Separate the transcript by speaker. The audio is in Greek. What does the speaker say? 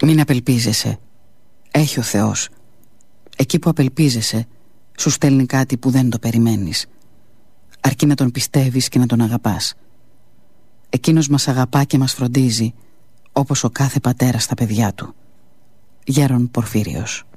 Speaker 1: Μην απελπίζεσαι. Έχει ο Θεός. Εκεί που απελπίζεσαι, σου στέλνει κάτι που δεν το περιμένεις. Αρκεί να τον πιστεύεις και να τον αγαπάς. Εκείνος μας αγαπά και μας φροντίζει, όπως ο κάθε πατέρας στα παιδιά του. Γέρον Πορφύριος.